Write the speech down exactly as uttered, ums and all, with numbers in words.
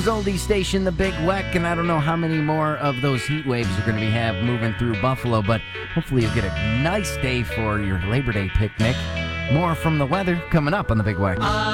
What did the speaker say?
Oldie Station, the Big Weck, and I don't know how many more of those heat waves you're going to be have moving through Buffalo, but hopefully you'll get a nice day for your Labor Day picnic. More from the weather coming up on the Big Weck.